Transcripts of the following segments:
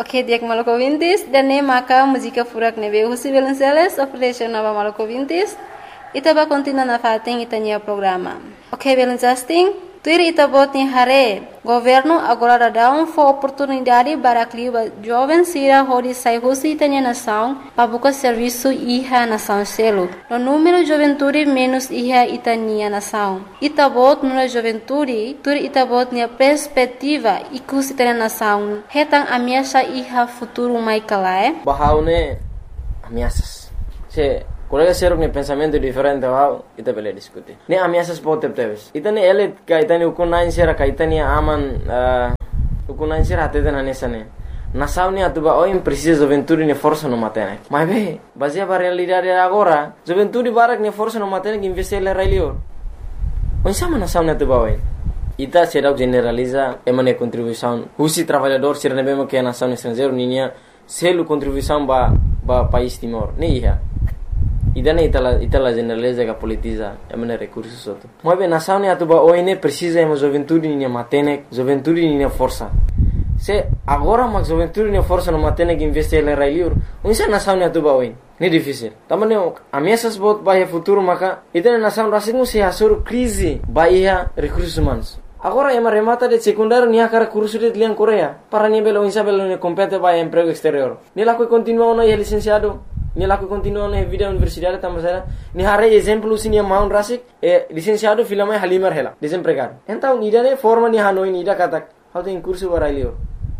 Oke, diak Maluku Vintis dan ne maka música furak nebe husi Velenceles operation nova Maluku Vintis. Ita ba continua na fating itanya programa. Oke, Velenceles tuir ita bot ni hare. Governo agora dá for oportunidade para clima jovem sira hodi sai husi itanya nação para buscar serviço iha nação selo. No número juventude menos iha itania nação. Ita bot no juventude tuir ita bot ni perspectiva ikus itanya nação. Hetang ameaça iha futuro mai kalae. Bahaune ameaças. Se colega serok ne pensamento diferente wow ita bele diskuti ne ameaças potep teves ita ne ele ka ita ne ukunain sera ka ita ne aman ukunain sera ateden anesane nasaw ne atuba o precisa juventude ne força no matene mas be baseia para realidade agora juventude barak ne força no matene que investir le railio o sama nasaw ne atuba oi ita será generaliza emane contribuição husi trabalhador sera ne bemo que a nação estrangeiro ninia selo contribuição ba país Timor ne iha idane itala generaliza que politiza emane recursos soto mas bem nação ne atuba oi ne precisa emo juventude ne matene juventude ne força se agora mas juventude ne força no matene que investir le railio unsa nação ne atuba oi ne difícil tamane ameaças bot bahia futuro maka idane nação rasingu se asur crise bahia recursos humanos agora ema remata de secundário nia cara curso de lian Coreia para ni belo insa belo ne compete bahia emprego exterior ni la continua no licenciado ni la continua na vida universidade tamasera ni hare exemplo sinia maun rasik licenciado filama halimar hela desempregado então nidane forma ni hanoi nida katak how tem curso barailio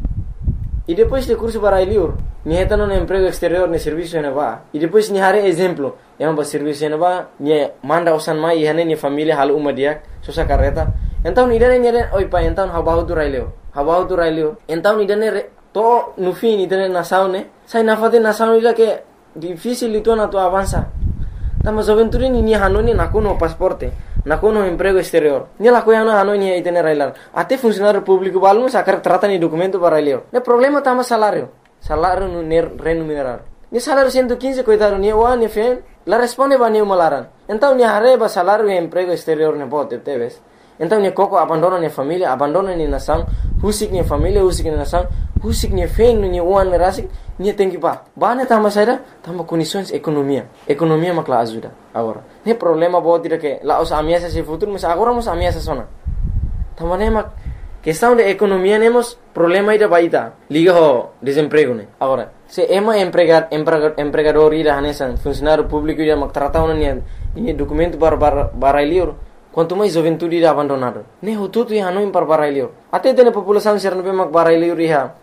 e depois de curso barailio ni hetano na emprego exterior ne serviço ne va e depois ni hare exemplo ema ba serviço ne va ni manda usan mai hane ni família hal uma dia sosa carreta então nidane nidane oi pa então habahu tu railio então nidane to no fim nidane na saune sai na fate na saune la que difícil itu na tu avança tama juventude ni hanoni nakuno pasporte nakuno emprego exterior ni la coyana hanoni itene railar ate funcionário público balmo sacar trata ni documento para railio ne problema tama salário no remunerar ni salário 115 coitado ni wa ni fen la responde ba ni malaran então ni hareba salário e emprego exterior ne bote teves então ni coco abandona ni família abandona ni nação husik ni família husik ni nação husik ni fen ni uan rasik ni tem que bane tama saida tama condições economia makla ajuda agora ne problema bote de que la os ameaças se futuro mas agora mos ameaças sona tama ne mak questão de economia nemos problema ida baita liga ho desemprego ne agora se ema empregador ida hanesan funcionário público ida mak trata ona ni documento para liur quanto mais juventude ida abandonado ne ho tutu ya no para liur até tene população ser no mak para liur iha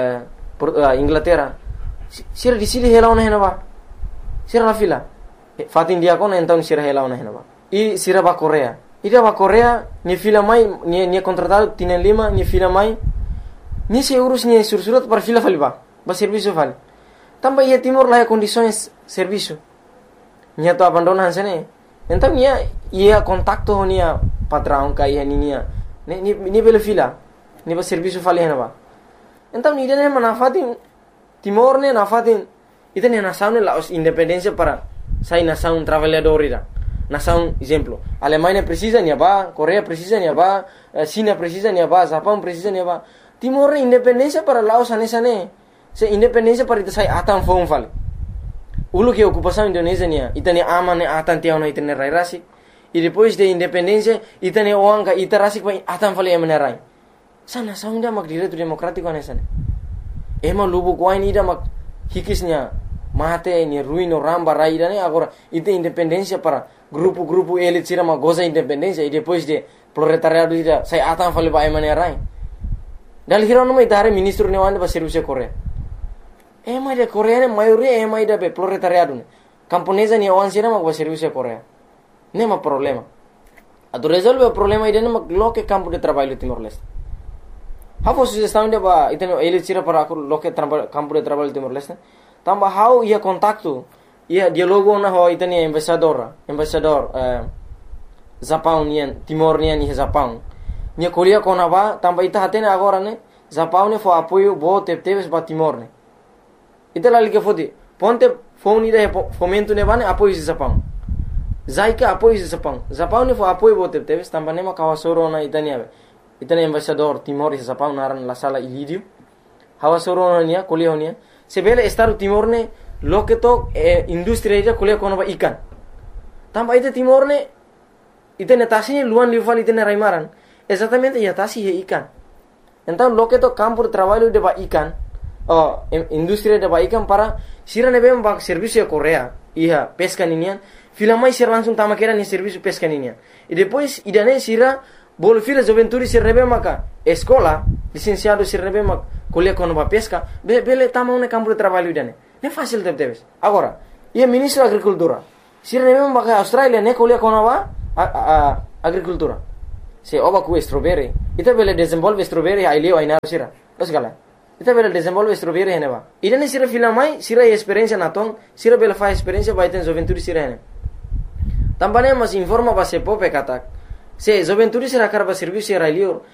Inglaterra sira di sili hela ona henaba sira la fila fatin dia kona então sira hela ona henaba e sira ba Coreia ida ba Coreia ni fila mai ni contratado tienen lima ni fila mai ni se urus ni sursurat para fila faliba ba serviço fali tamba ia Timor la condições serviço ni to abandona hansene então ia contacto honia patrão kai hania ni bela fila ni ba serviço fali henaba então ni dene manafatin Timor ne nafatin ita ne nação ne la independência para sai nação trabalhador ira nação exemplo Alemanha precisa ni ba Coreia precisa ni ba China precisa ni ba Japão precisa ni ba Timor ne independência para Laos anesane se independência para ita sai atan fon fale ulu que ocupação Indonésia ni ita ne ama ne atan tiao no ita ne rai rasi e depois de independência ita ne oanga ita rasi pa atan fale emenerai sa nação da mak direito democrático anesane ema lubu kuai ni da mak hikisnya mate ni ruino ramba raida ne agora ite independência para grupo elite sira ma goza independência e depois de proletariado ida sai atan fale ba emane rai dal hirono mai dare ministro ne wande ba serviço Coreia ema de Coreia ne maioria ema ida be proletariado ne camponesa ni wan sira ma ba serviço Coreia ne ma problema ado resolve o problema ida ne ma loke campo de trabalho Timor-Leste Hafo sugestão de ba iteno ele tira para aku loke campo de trabalho Timor-Leste tamba how ia contacto ia dialogo na ho itani embaixador Japão nian Timor nian ni Japão nia kolia kona ba tamba ita hatene agora ne Japão ne fo apoio bo teves ba Timor ne ita lali ke fodi ponte phone ida fomento ne bane apoio Japão zaika apoio Japão ne fo apoio bo teves tamba ne ma kawasoro na itani ave itani embaixador Timor e Japão naran la sala ilidio hawa soronia kuliah honia sebele Estado Timor ne loketo industri aja kuliah kono ba ikan tambah itu Timor ne itu netasinya luan lival itu raimaran exatamente ya tasi he ikan então loketo campo de trabalho de ba ikan industri de ba ikan para sira ne bem ba serviço Korea iya pesca ninian filamai sira langsung tama kira ni serviço pesca ninian e depois idane sira bolo fila joventuri sira bem maka escola licenciado sira bem maka kuliah kono ba pesca bele tama un campo de trabalho idane ne fácil teves agora ia ministro da agricultura sira ne bem maka Australia ne kuliah kono ba agricultura se oba ku strawberry ita bele desenvolve strawberry ai leo ai na sira los gala ita bele desenvolve strawberry hene ba idane sira filamai sira experiência na ton sira bele fa experiência ba iten joventuri sira hene tambane mas informa ba se pope katak se joventuri sira karba serviço sira leo